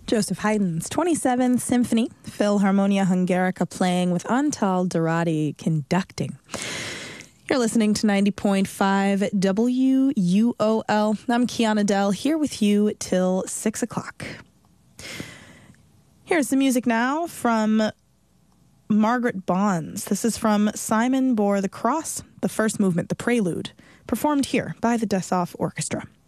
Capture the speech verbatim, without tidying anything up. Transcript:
Joseph Haydn's twenty-seventh Symphony, Philharmonia Hungarica playing with Antal Dorati conducting. You're listening to ninety point five W U O L. I'm Kiana Dell, here with you till six o'clock. Here's the music now from Margaret Bonds. This is from Simon Bore the Cross, the first movement, the prelude, performed here by the Dessau Orchestra.